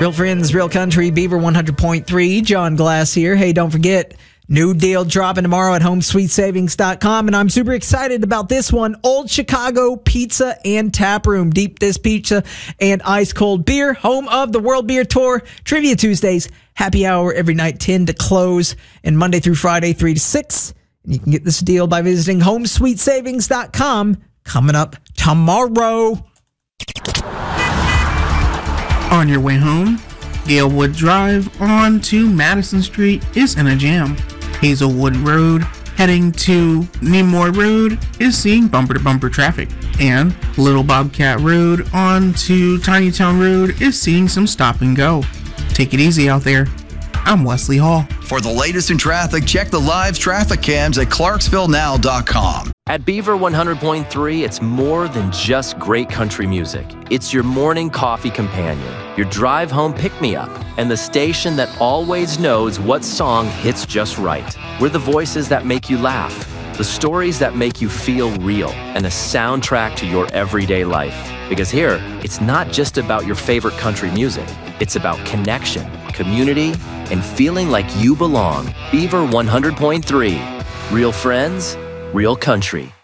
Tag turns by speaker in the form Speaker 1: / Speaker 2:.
Speaker 1: Real friends, real country, Beaver 100.3. John Glass here. Hey, don't forget, new deal dropping tomorrow at HomeSweetSavings.com, and I'm super excited about this one. Old Chicago Pizza and Tap Room. Deep dish pizza and ice cold beer. Home of the World Beer Tour. Trivia Tuesdays. Happy hour every night, 10 to close. And Monday through Friday, 3 to 6. And you can get this deal by visiting HomeSweetSavings.com. Coming up tomorrow.
Speaker 2: On your way home, Galewood Drive on to Madison Street is in a jam. Hazelwood Road heading to Nemours Road is seeing bumper-to-bumper traffic. And Little Bobcat Road on to Tinytown Road is seeing some stop and go. Take it easy out there. I'm Wesley Hall.
Speaker 3: For the latest in traffic, check the live traffic cams at ClarksvilleNow.com.
Speaker 4: At Beaver 100.3, it's more than just great country music. It's your morning coffee companion, your drive home pick-me-up, and the station that always knows what song hits just right. We're the voices that make you laugh, the stories that make you feel real, and a soundtrack to your everyday life. Because here, it's not just about your favorite country music. It's about connection, community, and feeling like you belong. Beaver 100.3. Real friends, real country.